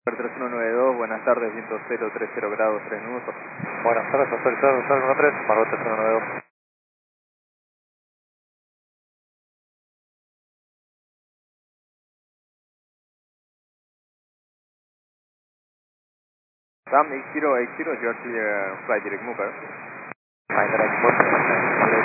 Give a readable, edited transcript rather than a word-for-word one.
3192, buenas tardes, viento 030 grados, 3 minutos. Buenas tardes, autorizado 013, Margot 3192. Ram 8080, you are clear, flight direct mover. Direct,